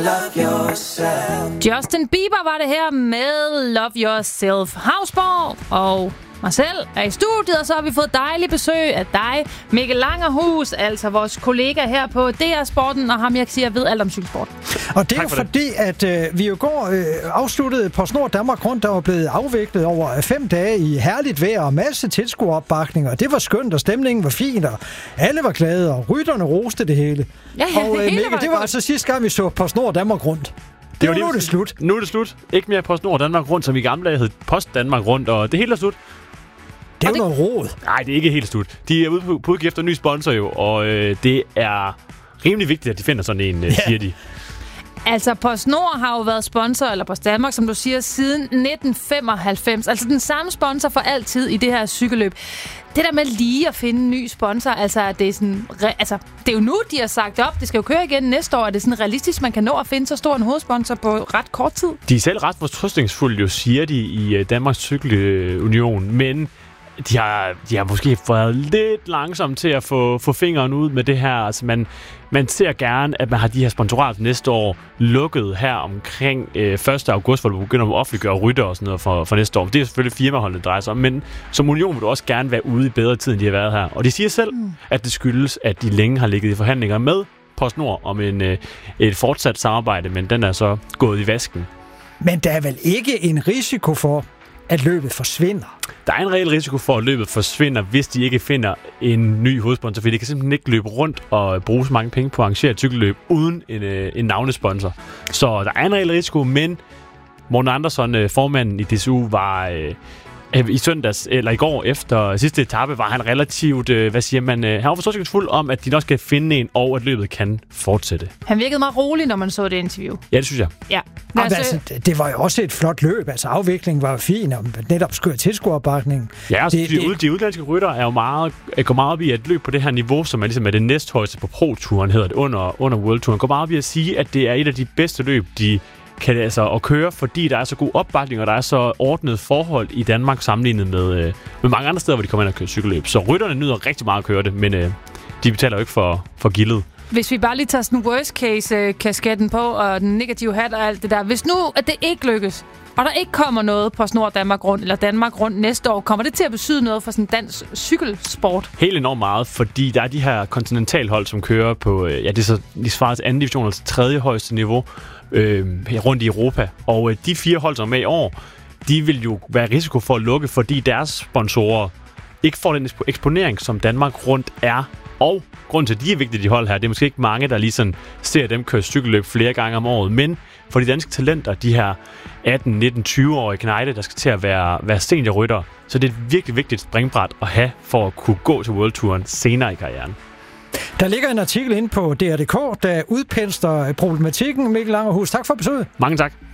love yourself. Justin Bieber var det her med Love Yourself. Hausborg og mig selv er i studiet, og så har vi fået dejlig besøg af dig, Mikkel Langerhus, altså vores kollega her på DR Sporten, og ham jeg siger ved alt om cykelsport. Og det er jo fordi, at vi jo går afsluttede PostNord Danmark rundt, der var blevet afviklet over 5 dage i herligt vejr og masse tilskueropbakning, og det var skønt, og stemningen var fin, og alle var glade, og rytterne roste det hele. Ja, og det hele Mikkel, det var altså sidste gang, vi så PostNord Danmark rundt. Nu er det slut. Nu er det slut. Ikke mere PostNord Danmark rundt, som i gamle dage hed Post Danmark rundt, og det hele er slut. Det er jo noget rod. Nej, det er ikke helt slut. De er ude på udgift efter en ny sponsor jo, og det er rimelig vigtigt, at de finder sådan en, siger de. Altså, PostNord har jo været sponsor, eller Post Danmark, som du siger, siden 1995. Altså den samme sponsor for altid i det her cykelløb. Det der med lige at finde en ny sponsor, altså det er sådan, det er jo nu, de har sagt op. Det skal jo køre igen næste år. Er det sådan realistisk, man kan nå at finde så stor en hovedsponsor på ret kort tid? De er selv ret fortrøstningsfulde, jo siger de i Danmarks Cykelunion, men de har måske været lidt langsomme til at få fingeren ud med det her. Altså man ser gerne, at man har de her sponsorat næste år lukket her omkring 1. august, hvor du begynder at offentliggøre rytter og sådan noget for næste år. Det er selvfølgelig firmaholdene, det drejer sig om, men som union vil du også gerne være ude i bedre tid, end de har været her. Og de siger selv, at det skyldes, at de længe har ligget i forhandlinger med PostNord om et fortsat samarbejde, men den er så gået i vasken. Men der er vel ikke en risiko for, at løbet forsvinder? Der er en reel risiko for, at løbet forsvinder, hvis de ikke finder en ny hovedsponsor, for de kan simpelthen ikke løbe rundt og bruge så mange penge på at arrangere et cykelløb uden en navnesponsor. Så der er en reel risiko, men Morten Andersson, formanden i DSU, var i søndags, eller i går efter sidste etape, var han relativt, han var forståelsesfuld om, at de nok skal finde en, og at løbet kan fortsætte. Han virkede meget rolig, når man så det interview. Ja, det synes jeg. Ja. Altså, det var jo også et flot løb. Altså, afviklingen var jo fin, og netop skør tilskueropbakningen. Ja, altså, de udlandske rytter er jo går meget op i at løbe på det her niveau, som er ligesom det næsthøjeste på Pro-turen, hedder det, under World-turen. Går meget op i at sige, at det er et af de bedste løb, de kan altså at køre, fordi der er så god opbakning, og der er så ordnet forhold i Danmark sammenlignet med mange andre steder, hvor de kommer ind og kører cykelløb. Så rytterne nyder rigtig meget at køre det, men de betaler jo ikke for gildet. Hvis vi bare lige tager sådan worst case kasketten på, og den negative hat og alt det der. Hvis nu, at det ikke lykkes, og der ikke kommer noget på PostNord Danmark rundt, eller Danmark rundt næste år, kommer det til at betyde noget for sådan dansk cykelsport? Helt enormt meget, fordi der er de her kontinentalhold, som kører på, det er så, de svarer til anden division, altså tredje højeste niveau, rundt i Europa. Og de 4 hold, som er med i år, de vil jo være risiko for at lukke, fordi deres sponsorer ikke får den eksponering, som Danmark rundt er. Og grunden til, at de er vigtige, de hold her, det er måske ikke mange, der lige sådan ser dem køre cykelløb flere gange om året, men for de danske talenter, de her 18, 19, 20-årige knejte, der skal til at være seniorrytter, så det er et virkelig vigtigt springbræt at have for at kunne gå til World-turen senere i karrieren. Der ligger en artikel inde på DR.dk, der udpensler problematikken. Mikkel Langerhus, tak for besøget. Mange tak.